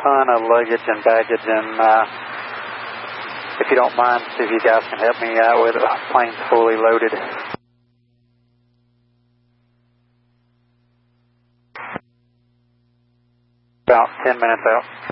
ton of luggage and baggage, and if you don't mind, see if you guys can help me out with it. The plane's fully loaded. About 10 minutes out.